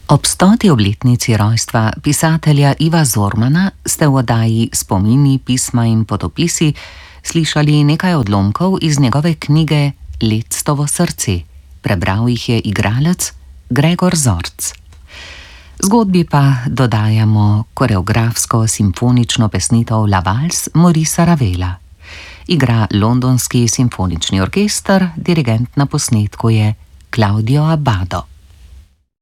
Ob 100. obletnici rojstva pisatelja Iva Zormana ste v oddaji Spomini, pisma in potopisi slišali nekaj odlomkov iz njegove knjige Lectovo srce. Prebral jih je igralec Gregor Zorc. Zgodbi pa dodajamo koreografsko simfonično pesnitev La Valse Maurica Ravela. Igra Londonski simfonični orkester, dirigent na posnetku je Claudio Abbado.